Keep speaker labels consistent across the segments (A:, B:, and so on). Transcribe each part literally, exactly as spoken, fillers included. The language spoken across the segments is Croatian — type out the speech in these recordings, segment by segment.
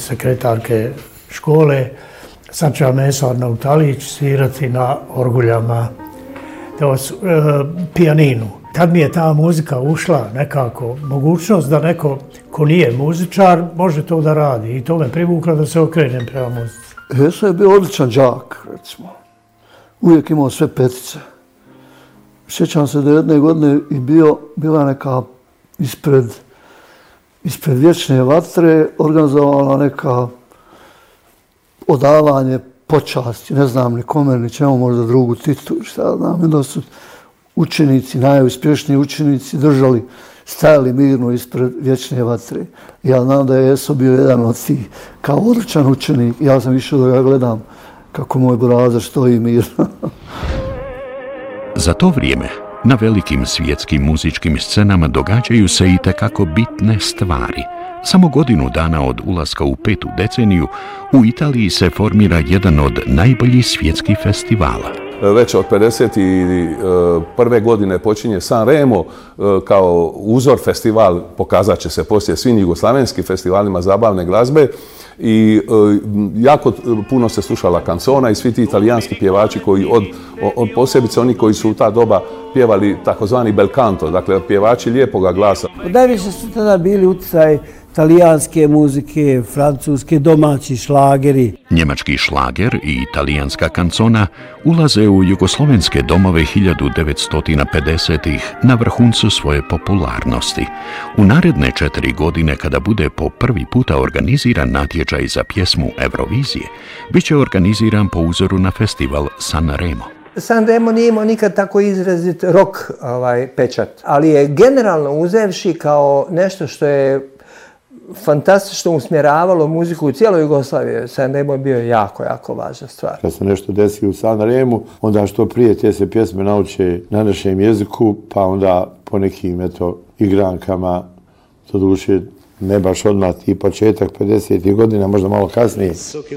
A: sekretarke škole, sad će Mesar Nautalić svirati na orguljama, to su, e, pijaninu. Tad mi je ta muzika ušla nekako, mogućnost da neko ko nije muzičar može to da radi i to me privuklo da se okrenem prema muzici.
B: Heso je bio odličan đak, recimo. Uvijek imao sve petice. Sjećam se da jedne godine i bio, bila neka ispred, ispred Vječne vatre organizovala neka odavanje počasti, ne znam ni kome, ni čemu, možda drugu Titu, šta znam, da su učenici, najuspješniji učenici držali, stajali mirno ispred Vječne vatre. Ja znam da je Eso bio jedan od tih, kao odličan učenik. Ja sam išao da ga gledam kako moj braza stoji mirno.
C: Za to vrijeme na velikim svjetskim muzičkim scenama događaju se i tekako bitne stvari. Samo godinu dana od ulaska u petu deceniju u Italiji se formira jedan od najboljih svjetskih festivala.
D: Već od pedeset prve godine počinje Sanremo kao uzor festival, pokazat će se poslije svim jugoslavenskim festivalima zabavne glazbe i jako puno se slušala kancona i svi ti italijanski pjevači koji od, od posebice oni koji su u ta doba pjevali takozvani bel canto, dakle pjevači lijepoga glasa.
E: Najviše su tada bili utjecaj italijanske muzike, francuske, domaći šlageri.
C: Njemački šlager i italijanska kancona ulaze u jugoslovenske domove hiljadu devetsto pedesetih na vrhuncu svoje popularnosti. U naredne četiri godine, kada bude po prvi puta organiziran natječaj za pjesmu Eurovizije, bit će organiziran po uzoru na festival Sanremo.
F: Sanremo nije imao nikad tako izrazit rock ovaj, pečat, ali je generalno uzevši kao nešto što je fantastično usmjeravalo muziku u cijeloj Jugoslaviji. Sanremo je bio jako, jako važna stvar.
G: Kad se nešto desi u Sanremu, onda što prije te se pjesme nauče na našem jeziku, pa onda po nekim eto, igrankama, to duše ne baš odmah i početak pedesetih godina, možda malo kasnije.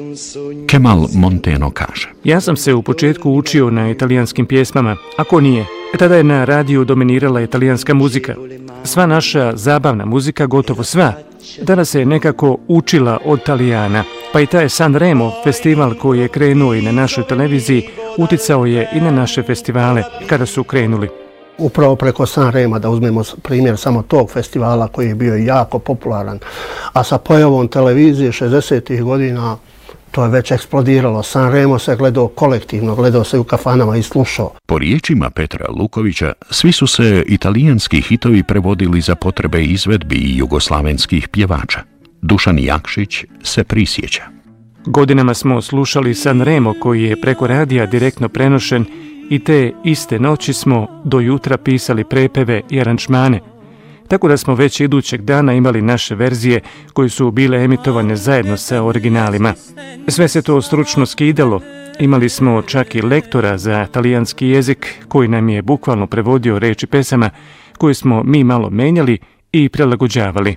C: Kemal Monteno kaže:
H: Ja sam se u početku učio na italijanskim pjesmama, ako nije. Tada je na radiju dominirala italijanska muzika. Sva naša zabavna muzika, gotovo sva, tada se je nekako učila od Talijana. Pa i taj Sanremo, festival koji je krenuo i na našoj televiziji, uticao je i na naše festivale kada su krenuli.
I: Upravo preko Sanrema, da uzmemo primjer samo tog festivala koji je bio jako popularan, a sa pojavom televizije šezdesetih godina to je već eksplodiralo. Sanremo se gledao kolektivno, gledao se u kafanama i slušao.
C: Po riječima Petra Lukovića, svi su se italijanski hitovi prevodili za potrebe izvedbi i jugoslavenskih pjevača. Dušan Jakšić se prisjeća.
H: Godinama smo slušali Sanremo koji je preko radija direktno prenošen i te iste noći smo do jutra pisali prepeve i aranžmane. Tako da smo već idućeg dana imali naše verzije koje su bile emitovane zajedno sa originalima. Sve se to stručno skidalo. Imali smo čak i lektora za talijanski jezik koji nam je bukvalno prevodio reči pesama koje smo mi malo menjali i prilagođavali.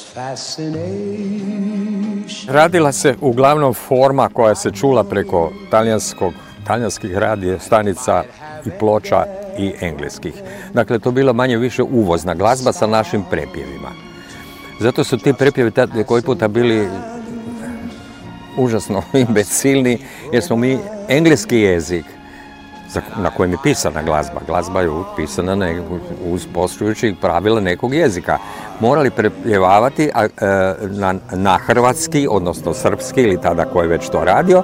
J: Radila se uglavnom forma koja se čula preko talijanskog, talijanskih radija stanica i ploča i engleskih. Dakle, to bila manje više uvozna glazba sa našim prepjevima. Zato su ti prepjevi koji puta bili užasno imbecilni, jer smo mi engleski jezik na kojem je pisana glazba. Glazba je pisana ne, uz poštujućih pravila nekog jezika. Morali prepjevavati a, a, na, na hrvatski, odnosno srpski ili tada ko je već to radio,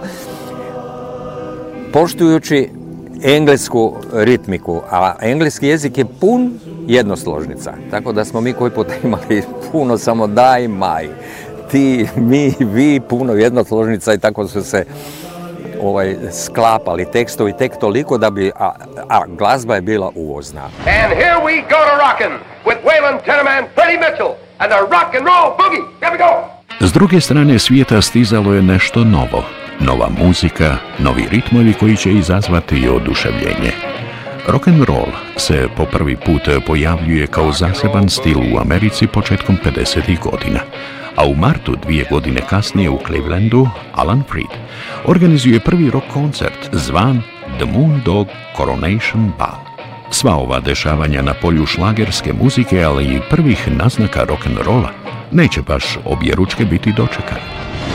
J: poštujući englesku ritmiku, a engleski jezik je pun jednosložnica. Tako da smo mi koji put imali puno samo daj, maj, ti, mi, vi, puno jednosložnica i tako su se ovaj, sklapali tekstovi tek toliko da bi, a, a glazba je bila uvozna.
K: And here we go to rockin' with Waylon Tenenbaum, Freddie Mitchell and the rock and roll boogie. Here we go!
C: S druge strane svijeta stizalo je nešto novo. Nova muzika, novi ritmovi koji će izazvati oduševljenje. Rock'n'roll se po prvi put pojavljuje kao zaseban stil u Americi početkom pedesetih godina, a u martu dvije godine kasnije u Clevelandu Alan Freed organizuje prvi rock koncert zvan The Moondog Coronation Ball. Sva ova dešavanja na polju šlagerske muzike, ali i prvih naznaka rock'n'rolla, neće baš objeručke biti dočekani.